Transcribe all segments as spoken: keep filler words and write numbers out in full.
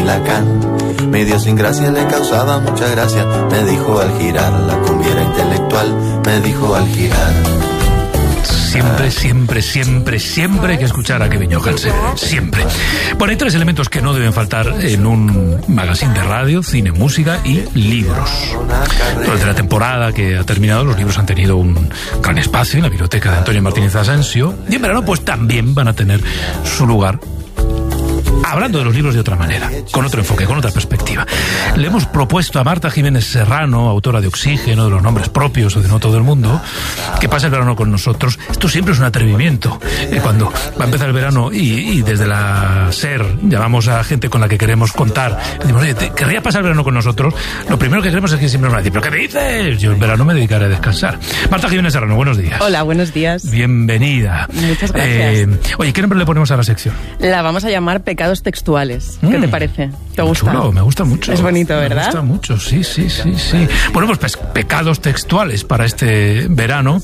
Lacan. Mi idiosincrasia le causaba mucha gracia. Me dijo al girar, la combi era intelectual. Me dijo al girar. Siempre, siempre, siempre, siempre hay que escuchar a Kevin Johansen. Siempre. Bueno, hay tres elementos que no deben faltar en un magazine de radio: cine, música y libros. Durante la temporada que ha terminado, los libros han tenido un gran espacio en la biblioteca de Antonio Martínez Asensio. Y en verano, pues también van a tener su lugar, hablando de los libros de otra manera, con otro enfoque, con otra perspectiva. Le hemos propuesto a Marta Jiménez Serrano, autora de Oxígeno, de los nombres propios o de No todo el mundo, que pase el verano con nosotros. Esto siempre es un atrevimiento. Eh, cuando va a empezar el verano y, y desde la SER llamamos a gente con la que queremos contar, decimos, oye, ¿te querría pasar el verano con nosotros? Lo primero que queremos es que siempre nos van a decir, ¿pero qué dices? Yo en verano me dedicaré a descansar. Marta Jiménez Serrano, buenos días. Hola, buenos días. Bienvenida. Muchas gracias. Eh, oye, ¿qué nombre le ponemos a la sección? La vamos a llamar Pecados Textuales. ¿Qué mm, te parece? ¿Te gusta? Chulo, me gusta mucho. Es bonito, ¿verdad? Me gusta mucho, sí, sí, sí, sí. Bueno, pues, pues pecados textuales para este verano.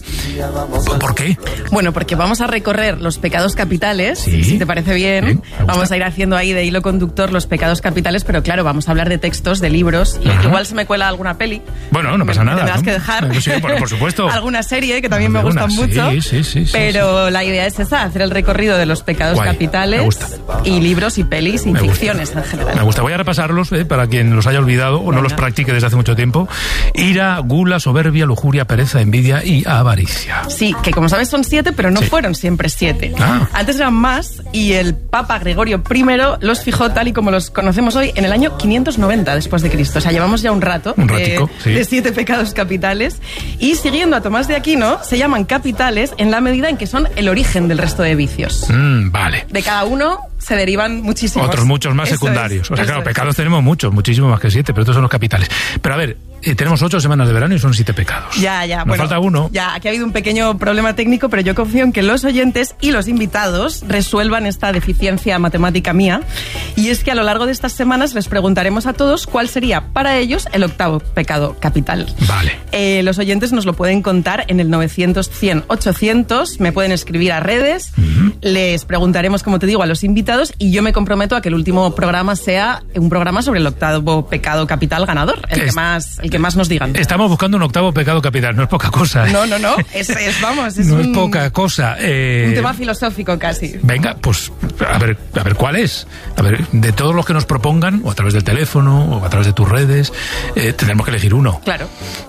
¿Por qué? Bueno, porque vamos a recorrer los pecados capitales, sí, si te parece bien. bien vamos a ir haciendo ahí de hilo conductor los pecados capitales, pero claro, vamos a hablar de textos, de libros. Y igual se me cuela alguna peli. Bueno, no pasa me, nada. Tendrás ¿no? que dejar. Sí, bueno, por supuesto. Alguna serie que también me Alguna, gustan mucho. Sí, sí, sí. Pero sí, la idea es esa, hacer el recorrido de los pecados Guay, capitales me gusta. Y libros y pelis y me ficciones gusta. en general. Me gusta. Voy a repasarlos eh, para quien los haya olvidado o Venga. no los practique desde hace mucho tiempo. Ira, gula, soberbia, lujuria, pereza, envidia y avaricia. Sí, que como sabes son siete, pero no sí. fueron siempre siete. Ah. Antes eran más y el Papa Gregorio primero los fijó tal y como los conocemos hoy en el año quinientos noventa después de Cristo. O sea, llevamos ya un rato un ratico, de, sí. de siete pecados capitales. Y siguiendo a Tomás de Aquino, se llaman capitales en la medida en que son el origen del resto de vicios. Mm, vale. De cada uno se derivan muchísimos. Otros muchos más Eso secundarios. Es, o sea, claro, es. pecados tenemos muchos, muchísimo más que siete, pero estos son los capitales. Pero a ver, eh, tenemos ocho semanas de verano y son siete pecados. Ya, ya. Nos bueno, falta uno. Ya, aquí ha habido un pequeño problema técnico, pero yo confío en que los oyentes y los invitados resuelvan esta deficiencia matemática mía. Y es que a lo largo de estas semanas les preguntaremos a todos cuál sería para ellos el octavo pecado capital. Vale. Eh, los oyentes nos lo pueden contar en el novecientos, cien, ochocientos. Me pueden escribir a redes. Uh-huh. Les preguntaremos, como te digo, a los invitados y yo me comprometo a que el último programa sea un programa sobre el octavo pecado capital ganador, el que más, el que más nos digan. Estamos buscando un octavo pecado capital, no es poca cosa. ¿eh? No, no, no, es, es vamos, es no un, es poca cosa. Eh... Un tema filosófico casi. Venga, pues a ver, a ver cuál es. A ver, de todos los que nos propongan, o a través del teléfono, o a través de tus redes, eh, tendremos que elegir uno. Claro.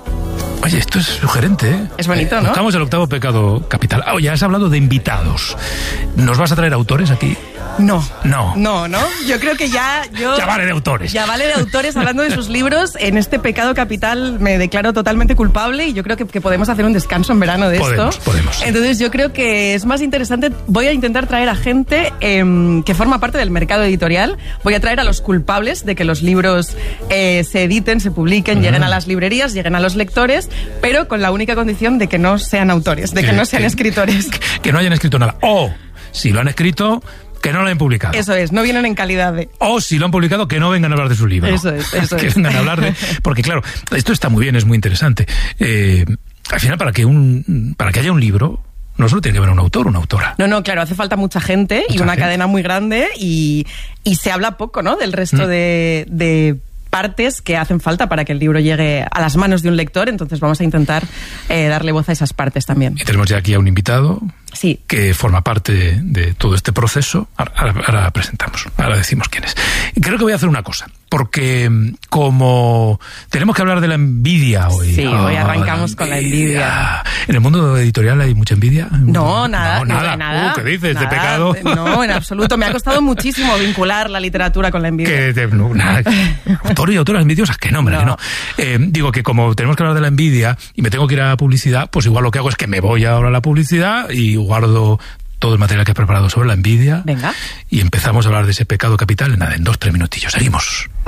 Oye, esto es sugerente, ¿eh? Es bonito, eh, ¿no? Buscamos el octavo pecado capital. Ah, ya has hablado de invitados. ¿Nos vas a traer autores aquí? No. No. No, ¿no? Yo creo que ya... Yo, ya vale de autores. Ya vale de autores hablando de sus libros. En este pecado capital me declaro totalmente culpable y yo creo que, que podemos hacer un descanso en verano de podemos, esto. Podemos, podemos. Entonces yo creo que es más interesante... Voy a intentar traer a gente eh, que forma parte del mercado editorial. Voy a traer a los culpables de que los libros eh, se editen, se publiquen, uh-huh. lleguen a las librerías, lleguen a los lectores, pero con la única condición de que no sean autores, de que, que no sean que, escritores. Que, que no hayan escrito nada. O, si lo han escrito... que no lo hayan publicado. Eso es, no vienen en calidad de... O si lo han publicado, que no vengan a hablar de su libro. Eso es, eso que es. vengan a hablar de... Porque claro, esto está muy bien, es muy interesante. Eh, al final, para que, un, para que haya un libro... No solo tiene que haber un autor o una autora. No, no, claro, hace falta mucha gente mucha y una gente. cadena muy grande y, y se habla poco, ¿no? Del resto mm. de... de partes que hacen falta para que el libro llegue a las manos de un lector, entonces vamos a intentar eh, darle voz a esas partes también. Y tenemos ya aquí a un invitado sí. que forma parte de, de todo este proceso. Ahora, ahora, ahora presentamos, ahora decimos quién es. Y creo que voy a hacer una cosa, porque como tenemos que hablar de la envidia hoy. Sí, oh, hoy arrancamos la con la envidia. ¿En el mundo editorial hay mucha envidia? No, nada. No, nada. nada. Uh, ¿Qué dices? Nada, ¿De pecado? No, en absoluto. Me ha costado muchísimo vincular la literatura con la envidia. Que te, no, nada. Autores y autoras envidiosas, que no, hombre, no. que no. Eh, digo que como tenemos que hablar de la envidia y me tengo que ir a la publicidad, pues igual lo que hago es que me voy ahora a la publicidad y guardo todo el material que he preparado sobre la envidia. Venga. Y empezamos a hablar de ese pecado capital en nada, en dos, tres minutillos. Seguimos.